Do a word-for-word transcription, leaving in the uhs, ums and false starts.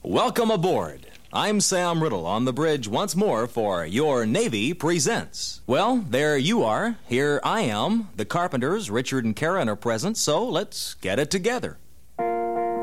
Welcome aboard. I'm Sam Riddle on the bridge once more for Your Navy Presents. Well, there you are. Here I am. The Carpenters, Richard and Karen, are present, so let's get it together.